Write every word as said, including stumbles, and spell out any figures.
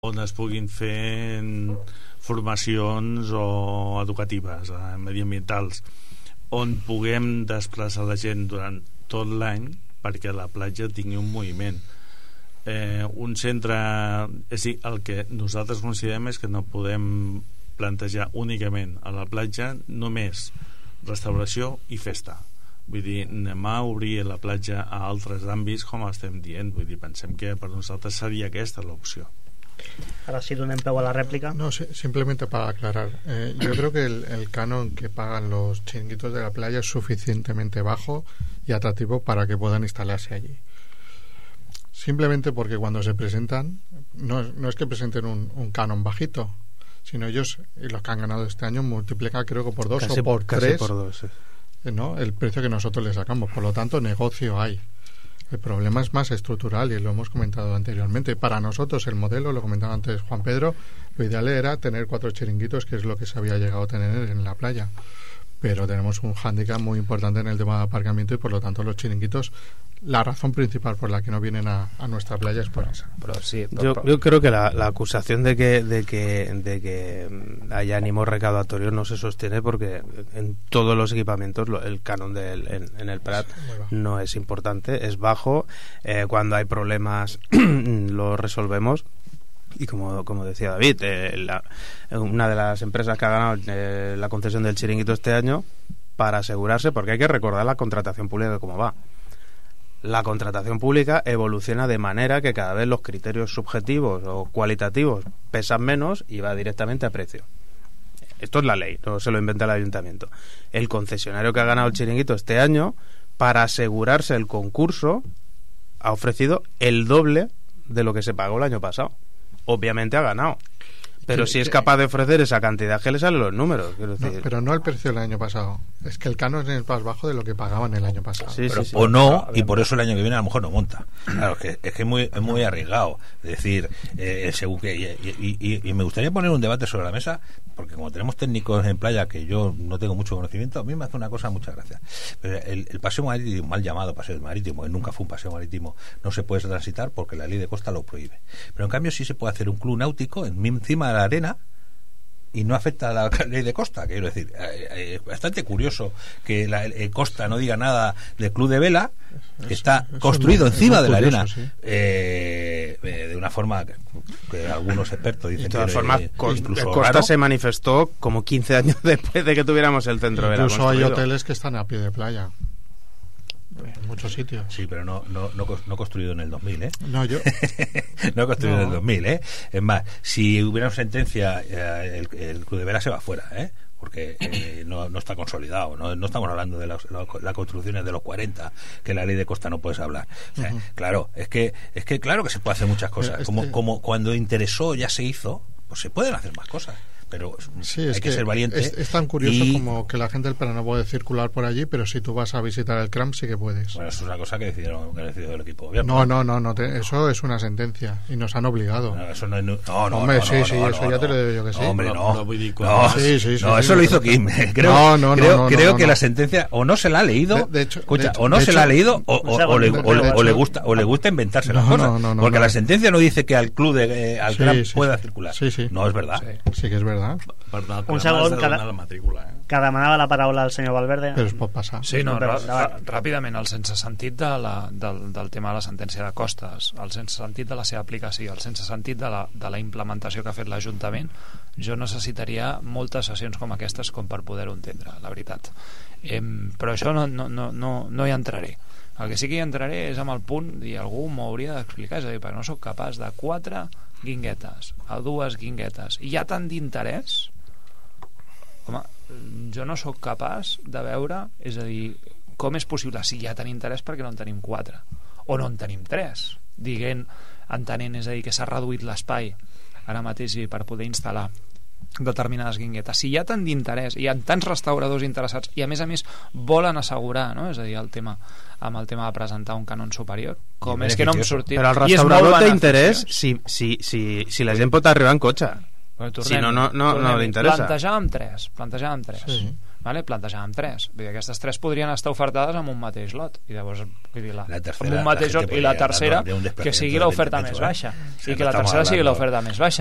on es puguin fer formacions o educatives, eh, mediambientals, on puguem desplaçar la gent durant tot l'any perquè la platja tingui un moviment. Eh, un centre, és dir, el que nosaltres considerem és que no podem plantejar únicament a la platja només restauració i festa. Vull dir, anem a obrir la platja a altres àmbits, com estem dient. Vull dir, pensem que per nosaltres seria aquesta l'opció. Ahora sí donen peu a la réplica. No, sí, simplemente para aclarar. Eh, yo creo que el, el canon que pagan los chiringuitos de la playa es suficientemente bajo y atractivo para que puedan instalarse allí. Simplemente porque cuando se presentan, no, no es que presenten un, un canon bajito, sino ellos, y los que han ganado este año, multiplican creo que por dos casi, o por casi tres por dos, sí. ¿no? El precio que nosotros le sacamos. Por lo tanto, negocio hay. El problema es más estructural y lo hemos comentado anteriormente. Para nosotros el modelo, lo comentaba antes Juan Pedro, lo ideal era tener cuatro chiringuitos, que es lo que se había llegado a tener en la playa. Pero tenemos un hándicap muy importante en el tema de aparcamiento y por lo tanto los chiringuitos, la razón principal por la que no vienen a, a nuestra playa es por eso. Pero sí, pero, yo, pero, yo creo que la, la acusación de que, de que de que haya ánimo recaudatorio no se sostiene porque en todos los equipamientos lo, el canon del, en, en el Prat no es importante, es bajo. Eh, cuando hay problemas lo resolvemos. Y como, como decía David, eh, la, una de las empresas que ha ganado eh, la concesión del chiringuito este año, para asegurarse, porque hay que recordar la contratación pública cómo va. La contratación pública evoluciona de manera que cada vez los criterios subjetivos o cualitativos pesan menos y va directamente a precio. Esto es la ley, no se lo inventa el ayuntamiento. El concesionario que ha ganado el chiringuito este año, para asegurarse el concurso, ha ofrecido el doble de lo que se pagó el año pasado. Obviamente ha ganado, pero si es capaz de ofrecer esa cantidad, que le salen los números, quiero decir. No, pero no el precio del año pasado, es que el canon es más bajo de lo que pagaban el año pasado. Sí, pero, sí, sí. o no, y por eso el año que viene a lo mejor no monta. Claro, es que es, que es, muy, es muy arriesgado. Es decir, eh, según que y, y, y, y me gustaría poner un debate sobre la mesa, porque como tenemos técnicos en playa que yo no tengo mucho conocimiento, a mí me hace una cosa, muchas gracias. Pero el, el paseo marítimo, mal llamado paseo marítimo, nunca fue un paseo marítimo, no se puede transitar porque la ley de costa lo prohíbe. Pero en cambio sí se puede hacer un club náutico en, encima de la arena y no afecta a la ley de costa. Quiero decir, eh, es bastante curioso que la eh, costa no diga nada del club de vela, que está eso, construido eso encima de la curioso, arena, sí. eh, eh, de una forma que, que algunos expertos dicen de todas que formas, eh, incluso Costa raro. Se manifestó como quince años después de que tuviéramos el centro de vela construido. Incluso hay hoteles que están a pie de playa en muchos sitios. Sí, pero no no no, no construido en el dos mil, ¿eh? No, yo no construido no. en el dos mil, ¿eh? Es más, si hubiera una sentencia, eh, el, el club de vela se va fuera, ¿eh? Porque eh, no, no está consolidado, no, no estamos hablando de las la, la construcciones de los cuarenta, que la ley de costa no puedes hablar. O sea, uh-huh. Claro, es que es que claro que se puede hacer muchas cosas. Este... Como como cuando interesó ya se hizo, pues se pueden hacer más cosas. Pero sí, hay es que, que ser valiente. Es, es tan curioso y... como que la gente del Prat no puede circular por allí, pero si tú vas a visitar el C R A M sí que puedes. Bueno, eso es una cosa que decidieron, que decidió el equipo de gobierno. No, no, no, no te, eso es una sentencia y nos han obligado. No, eso no es. No, no, hombre, no, sí, no, sí, no, eso no, ya no, te lo digo yo que sí. No, hombre, no. No, no, no, sí, sí, sí, no sí, eso sí, lo sí, hizo sí. Kim. Creo, no, no, creo, no, no, creo no, que no. la sentencia o no se la ha leído, de, de hecho, escucha, de hecho, o no de se hecho, la ha leído o, o, o, le, de, o, le, de o le hecho, gusta o le gusta inventarse no, las cosas. No, no, no, porque no. la sentencia no dice que al club de eh, al sí, C R A M sí, pueda sí. circular. Sí, sí. No es verdad. Sí, sí que es verdad. Un segon, que, la matrícula, eh? que demanava la paraula al senyor Valverde. Però es pot passar. Sí, no, rà, rà, ràpidament, el sense sentit de la, del, del tema de la sentència de costes, el sense sentit de la seva aplicació, el sense sentit de la, de la implementació que ha fet l'Ajuntament, jo necessitaria moltes sessions com aquestes com per poder-ho entendre, la veritat. Eh, però això no, no, no, no, no hi entraré. El que sí que hi entraré és amb el punt, i algú m'ho hauria d'explicar, és a dir, perquè no sóc capaç de quatre guinguetes a dues guinguetes, i hi ha tant d'interès. Home, jo no sóc capaç de veure, és a dir, com és possible, si ja tenim interès, perquè no en tenim quatre o no en tenim tres, diguent, entenent, és a dir, que s'ha reduït l'espai ara mateix per poder instal·lar determinades guinguetes. Si hi ha tant d'interès, hi ha tants restauradors interessats i a més a més volen assegurar, no? És a dir, el tema amb el tema de presentar un canon superior, com és que no hem sortit. Però el restaurador té interès si, si, si, si la gent pot arribar en cotxe. Tornem, si no, no, no, no li interessa. Plantejàvem tres, plantejàvem tres. Sí. vale? Plantejàvem tres, vull dir, aquestes tres podrien estar ofertades en un mateix lot i llavors, vull dir, la, la tercera, en un mateix la lot i la tercera que sigui l'oferta més baixa i que la tercera sigui l'oferta més baixa.